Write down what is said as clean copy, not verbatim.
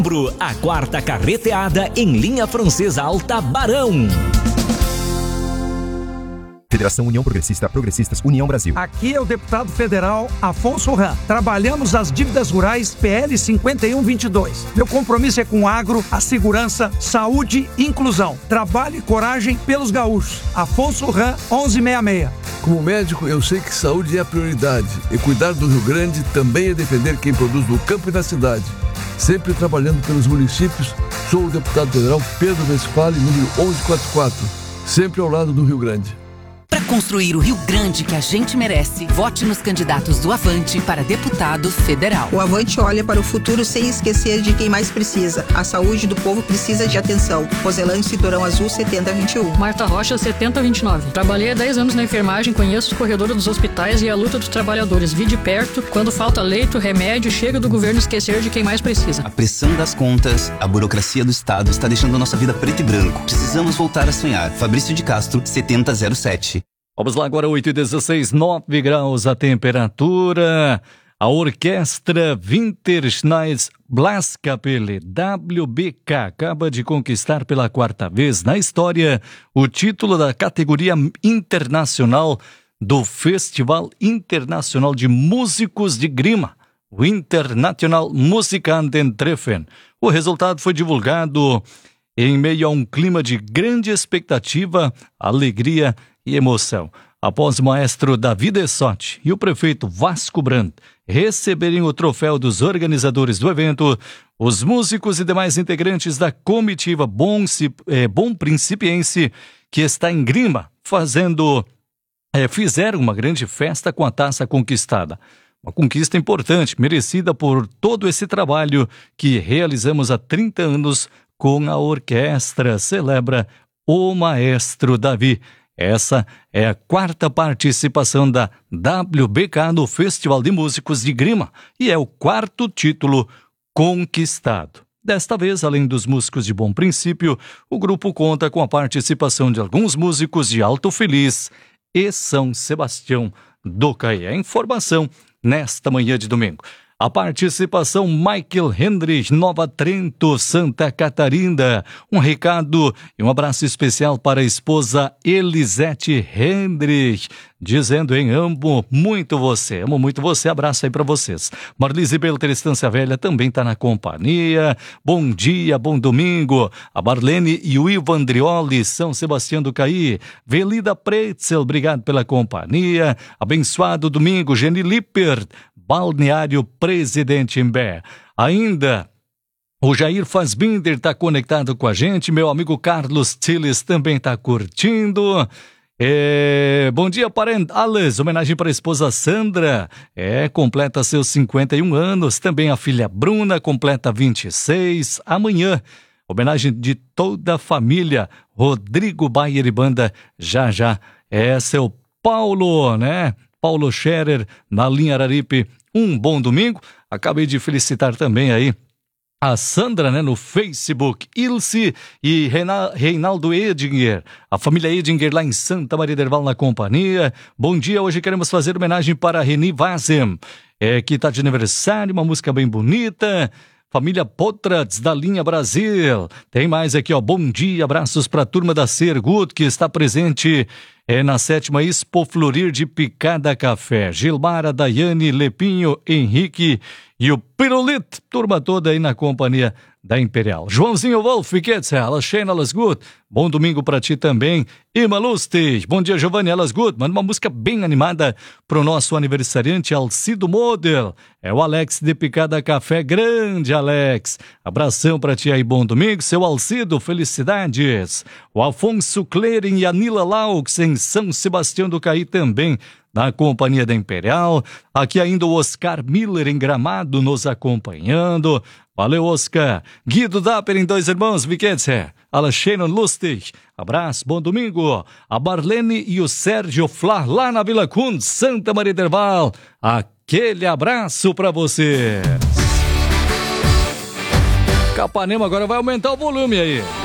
A quarta carreteada em linha francesa Alta Barão. Federação União Progressista, Progressistas, União Brasil. Aqui é o deputado federal Afonso Ram. Trabalhamos as dívidas rurais PL 5122. Meu compromisso é com o agro, a segurança, saúde e inclusão. Trabalho e coragem pelos gaúchos. Afonso Ram, 1166. Como médico, eu sei que saúde é a prioridade. E cuidar do Rio Grande também é defender quem produz no campo e na cidade. Sempre trabalhando pelos municípios, sou o deputado federal Pedro Westphalen, número 1144. Sempre ao lado do Rio Grande. Para construir o Rio Grande que a gente merece, vote nos candidatos do Avante para deputado federal. O Avante olha para o futuro sem esquecer de quem mais precisa. A saúde do povo precisa de atenção. Roselândia Cinturão Azul 7021. Marta Rocha 7029. Trabalhei há 10 anos na enfermagem, conheço os corredores dos hospitais e a luta dos trabalhadores. Vi de perto, quando falta leito, remédio, chega do governo esquecer de quem mais precisa. A pressão das contas, a burocracia do Estado está deixando a nossa vida preto e branco. Precisamos voltar a sonhar. Fabrício de Castro 7007. Vamos lá agora, 8h16, 9 graus a temperatura. A orquestra Winterschneis Blaskapelle, WBK, acaba de conquistar pela quarta vez na história o título da categoria internacional do Festival Internacional de Músicos de Grima, o International Musikantentreffen. O resultado foi divulgado em meio a um clima de grande expectativa, alegria e emoção. Após o maestro Davi Dessotti e o prefeito Vasco Brandt receberem o troféu dos organizadores do evento, os músicos e demais integrantes da comitiva Bom Principiense, que está em Grima, fizeram uma grande festa com a taça conquistada. Uma conquista importante, merecida por todo esse trabalho que realizamos há 30 anos com a orquestra, celebra o maestro Davi. Essa é a quarta participação da WBK no Festival de Músicos de Grima e é o quarto título conquistado. Desta vez, além dos músicos de Bom Princípio, o grupo conta com a participação de alguns músicos de Alto Feliz e São Sebastião do Caí. A informação nesta manhã de domingo. A participação Michael Hendrich, Nova Trento, Santa Catarina. Um recado e um abraço especial para a esposa Elisete Hendrich, dizendo amo muito você, abraço aí para vocês. Marlise Belter, Estância Velha, também está na companhia. Bom dia, bom domingo. A Marlene e o Ivo Andrioli, São Sebastião do Caí. Velida Pretzel, obrigado pela companhia. Abençoado domingo, Geni Lippert, Balneário Presidente Imbé. Ainda o Jair Fassbinder está conectado com a gente, meu amigo Carlos Tiles também está curtindo. Bom dia, parentales, homenagem para a esposa Sandra, completa seus 51 anos, também a filha Bruna completa 26, amanhã, homenagem de toda a família, Rodrigo Bayer e Banda, já, seu Paulo, né? Paulo Scherer, na linha Araripe, um bom domingo. Acabei de felicitar também aí a Sandra, né, no Facebook, Ilse e Reinaldo Edinger, a família Edinger lá em Santa Maria del Val na companhia. Bom dia, hoje queremos fazer homenagem para Reni Vazem, que está de aniversário, uma música bem bonita. Família Potrats, da linha Brasil. Tem mais aqui, bom dia, abraços para a turma da Sergut, que está presente na 7ª Expo Florir de Picada Café. Gilmara, Daiane, Lepinho, Henrique e o Pirulito, turma toda aí na companhia da Imperial. Joãozinho Wolf, alles schön, alles gut. Bom domingo para ti também. Ima Lustig, bom dia, Giovanni, alles gut. Manda uma música bem animada pro nosso aniversariante Alcido Model. É o Alex de Picada Café, grande Alex. Abração para ti aí, bom domingo, seu Alcido, felicidades. O Afonso Cleren e a Nila Laux em São Sebastião do Caí também, na companhia da Imperial. Aqui ainda o Oscar Miller em Gramado nos acompanhando. Valeu, Oscar. Guido Dapper em Dois Irmãos, Vicente. Alexandre Lustig. Abraço, bom domingo. A Marlene e o Sérgio Flá, lá na Vila Cunha, Santa Maria del Val. Aquele abraço para vocês. Capanema agora vai aumentar o volume aí.